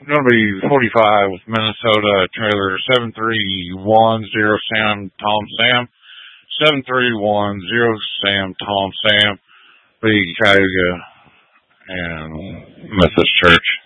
Going to be 45 with Minnesota trailer 7310 Sam 7310 Sam, Big Cayuga, and Methodist Church.